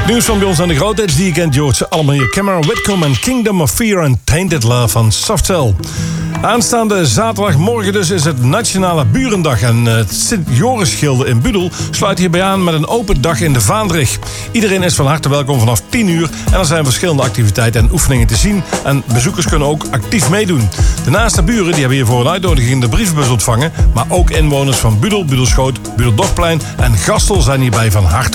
Nieuws van bij ons aan de grootheids die je kent. Je hoort ze allemaal hier. Cameron Whitcomb en Kingdom of Fear en Tainted Love van Softcell. Aanstaande zaterdagmorgen dus is het Nationale Burendag. En het Sint-Joris-gilde in Budel sluit hierbij aan met een open dag in de Vaandrig. Iedereen is van harte welkom vanaf 10 uur. En er zijn verschillende activiteiten en oefeningen te zien. En bezoekers kunnen ook actief meedoen. De naaste buren die hebben hiervoor een uitnodiging brievenbus ontvangen. Maar ook inwoners van Budel, Budelschoot, Budeldorpplein en Gastel zijn hierbij van harte